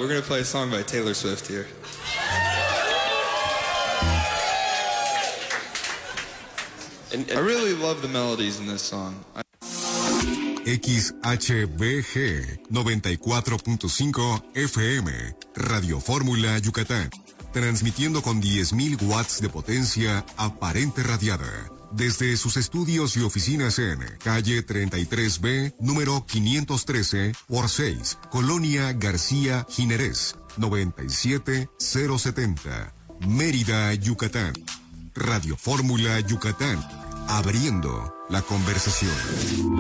we're gonna play a song by Taylor Swift here. And I really love the melodies in this song. XHBG 94.5 FM, Radio Fórmula Yucatán, transmitiendo con 10.000 watts de potencia aparente radiada, desde sus estudios y oficinas en calle 33B, número 513 por 6, Colonia García Jiménez, 97070, Mérida, Yucatán. Radio Fórmula Yucatán, abriendo la conversación.